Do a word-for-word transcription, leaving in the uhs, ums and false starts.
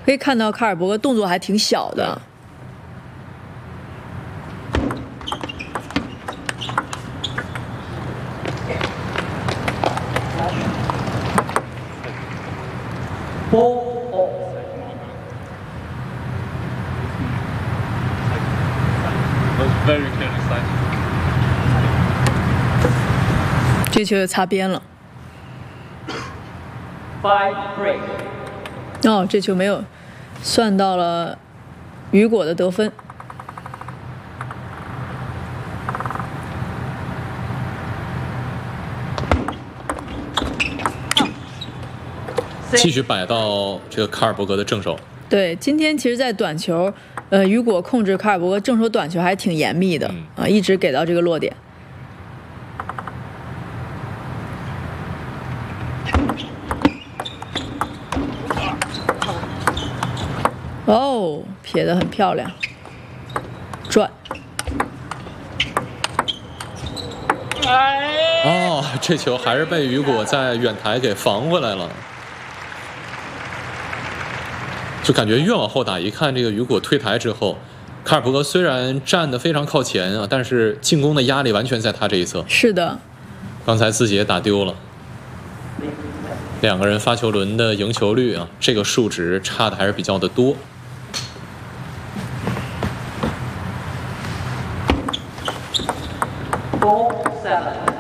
可以看到卡尔伯格动作还挺小的。这球擦边了。哦，这球没有算到了雨果的得分。 继续摆到这个卡尔伯格的正手。 对，今天其实，在短球，呃，雨果控制卡尔伯格正手短球还挺严密的、嗯、啊，一直给到这个落点。哦，撇得很漂亮，转。 哦，这球还是被雨果在远台给防回来了。就感觉越往后打，一看这个雨果退台之后，卡尔伯格虽然站得非常靠前啊，但是进攻的压力完全在他这一侧。 是的， 刚才自己也打丢了。两个人发球轮的赢球率啊，这个数值差的还是比较的多。 Four seven.